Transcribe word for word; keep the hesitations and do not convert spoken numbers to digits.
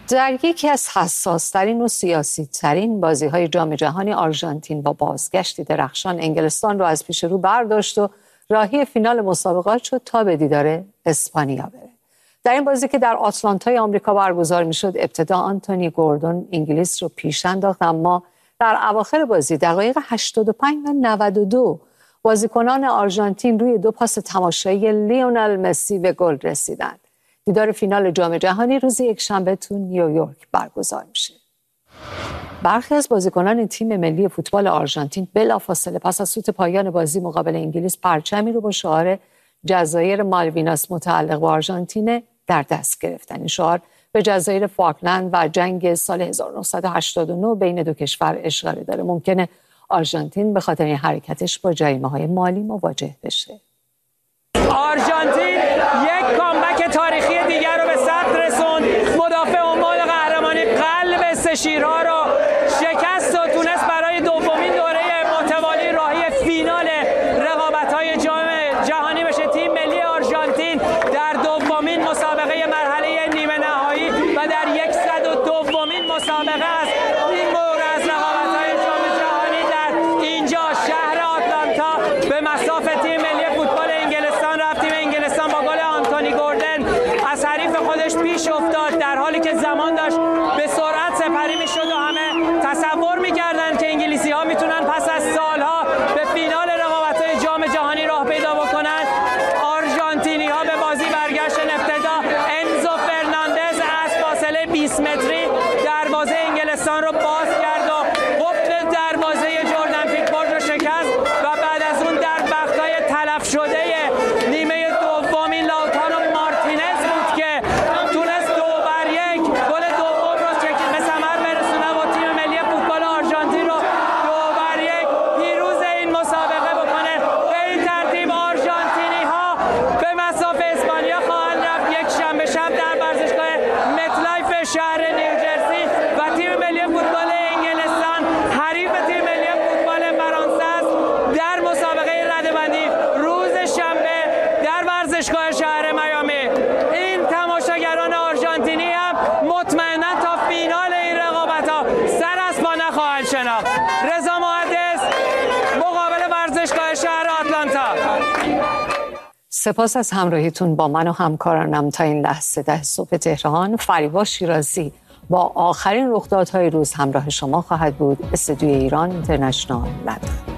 در یکی از حساس‌ترین و سیاسی‌ترین بازی‌های جام جهانی آرژانتین با بازگشتی درخشان انگلستان را از پیش رو برداشت و راهی فینال مسابقات شد تا به دیدار اسپانیا بره. در این بازی که در آتلانتای آمریکا برگزار می‌شد، ابتدا آنتونی گوردون انگلیس رو پیش انداخت، اما در اواخر بازی دقایق هشتاد و پنج و نود و دو بازیکنان آرژانتین روی دو پاس تماشایی لیونل مسی به گل رسیدند. دیدار فینال جام جهانی روز یکشنبه تو نیویورک برگزار میشه. برخی از بازیکنان تیم ملی فوتبال آرژانتین بلافاصله پس از سوت پایان بازی مقابل انگلیس پرچمی رو با شعار جزایر مالویناس متعلق به آرژانتین در دست گرفتن. این شعار به جزایر فاکلند و جنگ سال هزار و نهصد و هشتاد و نه بین دو کشور اشاره داره. ممکنه آرژانتین به خاطر این حرکتش با جریمه‌های مالی مواجه بشه. آرژانتین یک کامبک تاریخی دیگر رو به ثبت رسوند. مدافع امال قهرمانی قلب سه شیرها رو شکست و تونست برای دومین دوره متوالی راهی فینال رقابت‌های جام جهانی بشه. تیم ملی آرژانتین در دومین مسابقه مرحله نیمه نهایی و در صد و دومین مسابقه است این مورد از رقابت‌های جام جهانی در اینجا شهر آتلانتا به مصاف تیم ملی فوتبال انگلستان رفت. تیم انگلستان با گل آنتونی گوردن از حریف خودش پیش افتاد در حالی که زمان داشت به سرعت سپری میشد و همه تصور میکردند که انگلیسی‌ها میتونن پس از سالها به فینال رقابت‌های جام جهانی راه پیدا بکنند. آرژانتینی‌ها به بازی برگشتن. ابتدا انزو فرناندز از فاصله بیست متری دروازه انگلستان رو باز کرد و قفل دروازه جردن پیکفورد رو شکست و بعد از اون در وقت‌های تلف شده نیمه دومی لاوتارو مارتینز بود که تونست دو بر یک گل دوم رو به ثمر برسونه و تیم ملی فوتبال آرژانتین رو دو بر یک پیروز این مسابقه بکنه. به این ترتیب آرژانتینی‌ها به مصاف اسپانیا خواهند رفت یک شنبه شب در ورزشگاه متلایف شهر نیوجرسی و تیم ملی فوتبال انگلستان حریف تیم ملی فوتبال فرانسه است در مسابقه رده‌بندی روز شنبه در ورزشگاه شهر میامی. این تماشاگران آرژانتینی هم مطمئنا تا فینال این رقابت‌ها سر از پا نخواهند شناخت. رضا محدث، مقابل ورزشگاه شهر آتلانتا. سپاس از همراهیتون با من و همکارانم تا این لحظه. ده صبح تهران فریبا شیرازی با آخرین رخدادهای روز همراه شما خواهد بود. استودیوی ایران اینترنشنال لندن.